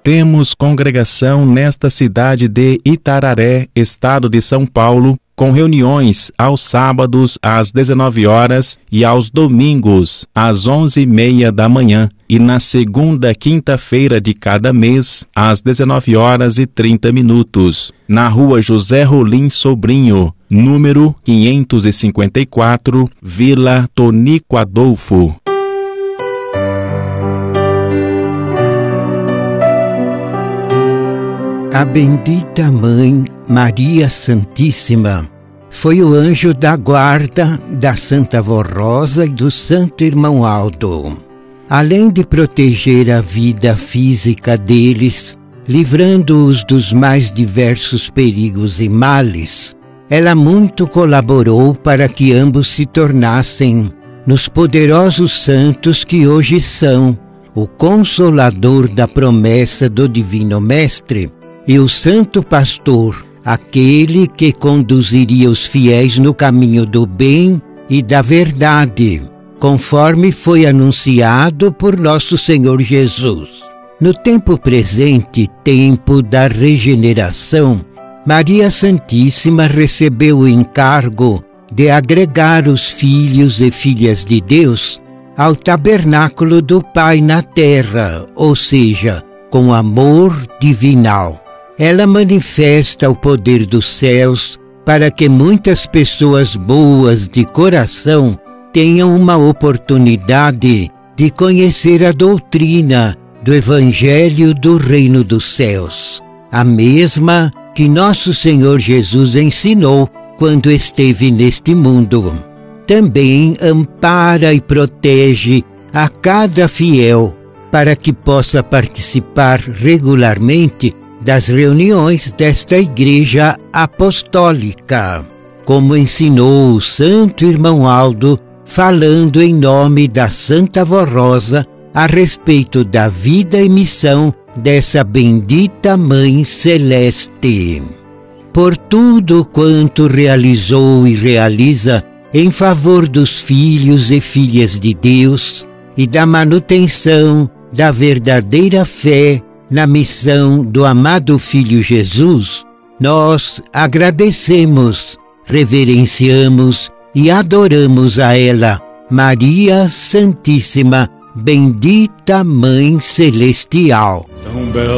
Temos congregação nesta cidade de Itararé, estado de São Paulo, com reuniões aos sábados às 19 horas e aos domingos às 11h30 da manhã e na segunda quinta-feira de cada mês às 19h30, na rua José Rolim Sobrinho, número 554, Vila Tonico Adolfo. A bendita Mãe Maria Santíssima foi o anjo da guarda da Santa Vó Rosa e do Santo Irmão Aldo. Além de proteger a vida física deles, livrando-os dos mais diversos perigos e males, ela muito colaborou para que ambos se tornassem nos poderosos santos que hoje são o Consolador da promessa do Divino Mestre e o Santo Pastor, aquele que conduziria os fiéis no caminho do bem e da verdade, conforme foi anunciado por nosso Senhor Jesus. No tempo presente, tempo da regeneração, Maria Santíssima recebeu o encargo de agregar os filhos e filhas de Deus ao tabernáculo do Pai na terra, ou seja, com amor divinal. Ela manifesta o poder dos céus para que muitas pessoas boas de coração tenham uma oportunidade de conhecer a doutrina do Evangelho do Reino dos Céus, a mesma que nosso Senhor Jesus ensinou quando esteve neste mundo. Também ampara e protege a cada fiel para que possa participar regularmente das reuniões desta Igreja Apostólica, como ensinou o Santo Irmão Aldo, falando em nome da Santa Vó Rosa a respeito da vida e missão dessa bendita Mãe Celeste. Por tudo quanto realizou e realiza em favor dos filhos e filhas de Deus e da manutenção da verdadeira fé na missão do amado Filho Jesus, nós agradecemos, reverenciamos e adoramos a ela, Maria Santíssima, bendita Mãe Celestial.